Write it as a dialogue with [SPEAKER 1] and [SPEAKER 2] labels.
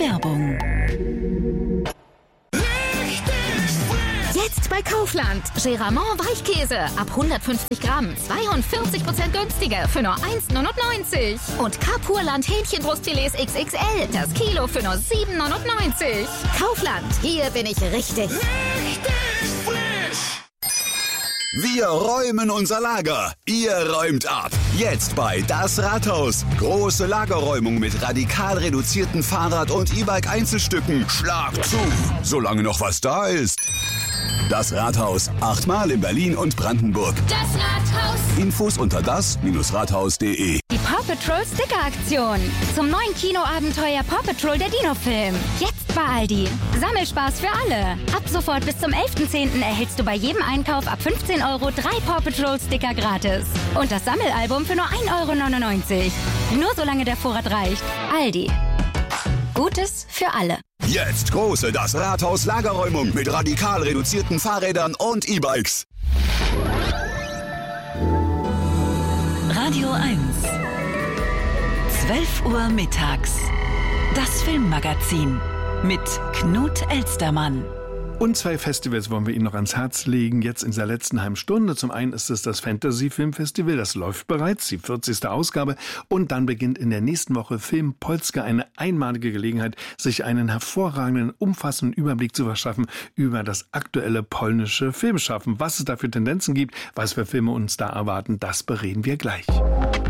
[SPEAKER 1] Werbung.
[SPEAKER 2] Jetzt bei Kaufland. Geramont Weichkäse ab 150 Gramm. 42% günstiger für nur 1,99. Und Kapurland Hähnchenbrustfilets XXL. Das Kilo für nur 7,99. Kaufland. Hier bin ich richtig.
[SPEAKER 3] Wir räumen unser Lager. Ihr räumt ab. Jetzt bei Das Rathaus. Große Lagerräumung mit radikal reduzierten Fahrrad- und E-Bike-Einzelstücken. Schlag zu, solange noch was da ist. Das Rathaus. 8-mal in Berlin und Brandenburg.
[SPEAKER 2] Das Rathaus.
[SPEAKER 3] Infos unter das-rathaus.de.
[SPEAKER 2] Die Paw Patrol Sticker-Aktion. Zum neuen Kinoabenteuer Paw Patrol der Dino-Film. Jetzt bei Aldi. Sammelspaß für alle. Ab sofort bis zum 11.10. erhältst du bei jedem Einkauf ab 15 Euro 3 Paw Patrol Sticker gratis. Und das Sammelalbum für nur 1,99 Euro. Nur solange der Vorrat reicht. Aldi. Gutes für alle.
[SPEAKER 3] Jetzt große Das Rathaus Lagerräumung mit radikal reduzierten Fahrrädern und E-Bikes.
[SPEAKER 1] Radio 1. 12 Uhr mittags. Das Filmmagazin mit Knut Elstermann.
[SPEAKER 4] Und 2 Festivals wollen wir Ihnen noch ans Herz legen, jetzt in der letzten halben Stunde. Zum einen ist es das Fantasy-Filmfestival, das läuft bereits, die 40. Ausgabe. Und dann beginnt in der nächsten Woche Film Polska, eine einmalige Gelegenheit, sich einen hervorragenden, umfassenden Überblick zu verschaffen über das aktuelle polnische Filmschaffen. Was es da für Tendenzen gibt, was für Filme uns da erwarten, das bereden wir gleich.